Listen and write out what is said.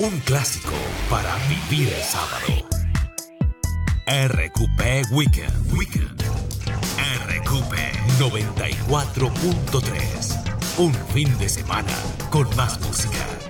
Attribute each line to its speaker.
Speaker 1: Un clásico para vivir el sábado. RQP Weekend. RQP 94.3. Un fin de semana con más música.